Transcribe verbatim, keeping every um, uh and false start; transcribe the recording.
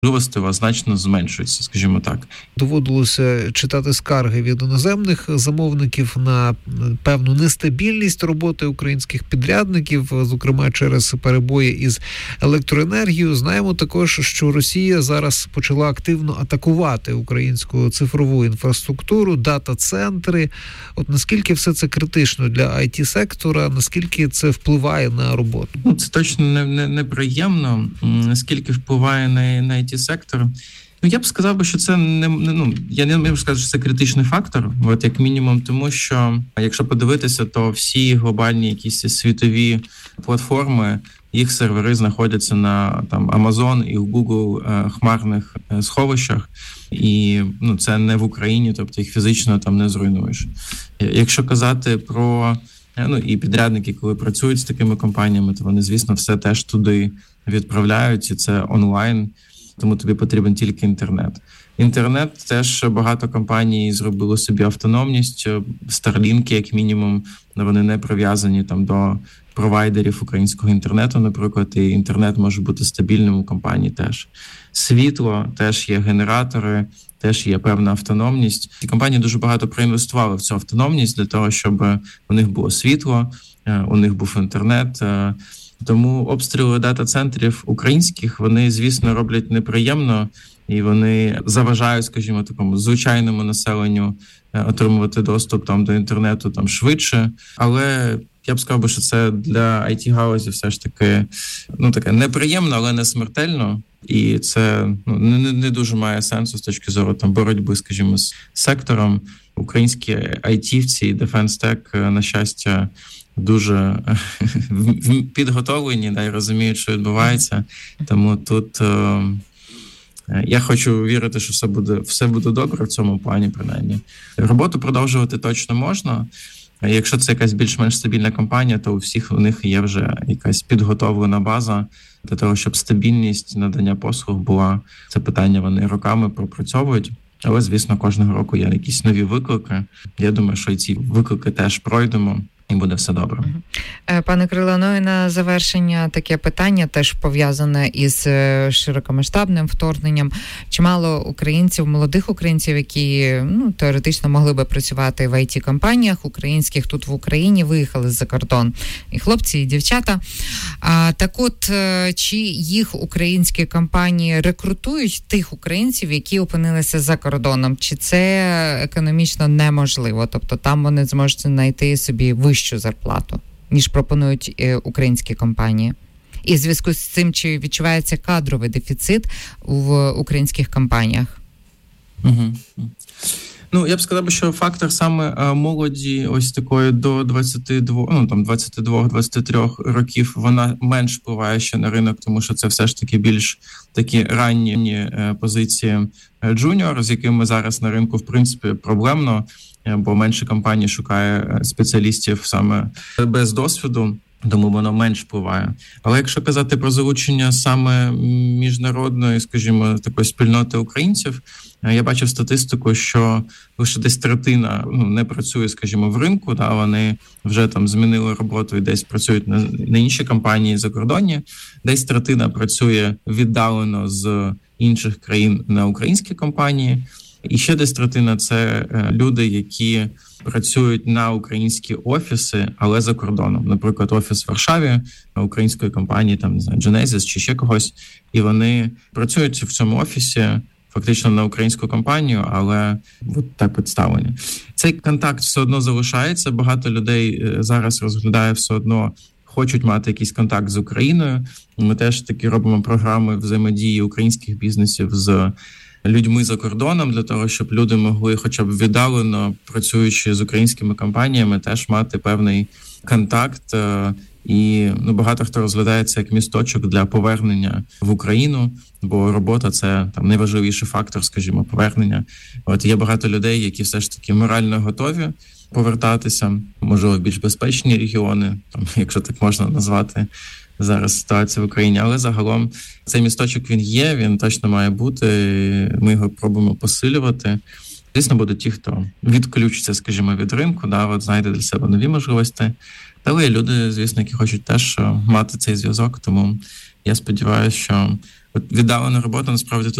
можливості у вас значно зменшуються, скажімо так. Доводилося читати скарги від іноземних замовників на певну нестабільність роботи українських підрядників, зокрема через перебої із електроенергією. Знаємо також, що Росія зараз почала активно атакувати українську цифрову інфраструктуру, дата-центри. От наскільки все це критично для ай ті-сектора, наскільки це впливає на роботу? Ну, це точно не, не, неприємно, наскільки впливає на, на ай ті-сектор. Ну, я б сказав, що це не, ну, я не можу сказати, що це критичний фактор, от як мінімум, тому що, якщо подивитися, то всі глобальні якісь світові платформи, їх сервери знаходяться на там Amazon і Google е, хмарних е, сховищах, і ну, це не в Україні, тобто їх фізично там не зруйнуєш. Якщо казати про ну і підрядники, коли працюють з такими компаніями, то вони, звісно, все теж туди відправляють, і це онлайн, тому тобі потрібен тільки інтернет. Інтернет теж багато компаній зробило собі автономність. Starlink, як мінімум, вони не прив'язані там до провайдерів українського інтернету, наприклад, і інтернет може бути стабільним у компанії теж. Світло, теж є генератори, теж є певна автономність. І компанії дуже багато проінвестували в цю автономність для того, щоб у них було світло, у них був інтернет. Тому обстріли дата-центрів українських, вони, звісно, роблять неприємно, і вони заважають, скажімо, такому звичайному населенню отримувати доступ там до інтернету там швидше. Але я б сказав, що це для ай ті-галузі все ж таки, ну, таке неприємно, але не смертельно. І це ну, не, не дуже має сенсу з точки зору там боротьби, скажімо, з сектором. Українські айтівці і дефенс-тек, на щастя, дуже підготовлені, да, і розуміють, що відбувається. Тому тут е, я хочу вірити, що все буде, все буде добре в цьому плані, принаймні. Роботу продовжувати точно можна. Якщо це якась більш-менш стабільна компанія, то у всіх у них є вже якась підготовлена база для того, щоб стабільність надання послуг була. Це питання вони роками пропрацьовують. Але, звісно, кожного року є якісь нові виклики. Я думаю, що і ці виклики теж пройдемо. І буде все добре. Пане Кирило, ну і на завершення таке питання, теж пов'язане із широкомасштабним вторгненням. Чимало українців, молодих українців, які ну, теоретично могли би працювати в ай ті-компаніях українських тут в Україні, виїхали за кордон. І хлопці, і дівчата. А, так от, чи їх українські компанії рекрутують тих українців, які опинилися за кордоном? Чи це економічно неможливо? Тобто там вони зможуть знайти собі вищу зарплату, ніж пропонують е, українські компанії. І в зв'язку з цим, чи відчувається кадровий дефіцит в українських компаніях? Угу. Ну, я б сказав, що фактор саме молоді ось такої до двадцяти двох, ну, там двадцяти двох - двадцяти трьох років, вона менш впливає ще на ринок, тому що це все ж таки більш такі ранні позиції джуніор, з якими зараз на ринку, в принципі, проблемно, бо менше компаній шукає спеціалістів саме без досвіду, тому воно менш впливає. Але якщо казати про залучення саме міжнародної, скажімо, такої спільноти українців, я бачив статистику, що лише десь третина ну, не працює, скажімо, в ринку, да, вони вже там змінили роботу і десь працюють на, на інші компанії закордонні, десь третина працює віддалено з інших країн на українські компанії, і ще десь третина – це люди, які працюють на українські офіси, але за кордоном. Наприклад, офіс в Варшаві української компанії, там, не знаю, Genesis чи ще когось, і вони працюють в цьому офісі фактично на українську компанію, але от так представлені. Цей контакт все одно залишається. Багато людей зараз розглядає все одно, хочуть мати якийсь контакт з Україною. Ми теж такі робимо програми взаємодії українських бізнесів з людьми за кордоном, для того, щоб люди могли хоча б віддалено, працюючи з українськими компаніями, теж мати певний контакт. І ну, багато хто розглядає це як місточок для повернення в Україну, бо робота – це там найважливіший фактор, скажімо, повернення. От є багато людей, які все ж таки морально готові повертатися, можливо, в більш безпечні регіони, там, якщо так можна назвати зараз ситуація в Україні, але загалом цей місточок він є, він точно має бути, ми його пробуємо посилювати. Звісно, будуть ті, хто відключиться, скажімо, від ринку, да, от знайде для себе нові можливості. Але є люди, звісно, які хочуть теж мати цей зв'язок, тому я сподіваюся, що От віддалена робота, насправді, тут